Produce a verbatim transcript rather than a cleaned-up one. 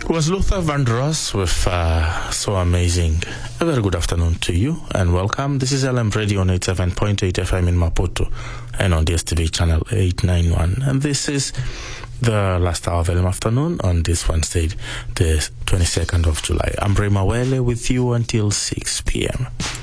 Was Luther Vandross with uh, So Amazing. A very good afternoon to you and welcome. This is L M Radio on eighty-seven point eight F M in Maputo and on D S T V channel eight ninety-one. And this is the last hour of L M afternoon on this Wednesday, the twenty-second of July. I'm Ray Mawele with you until six p.m.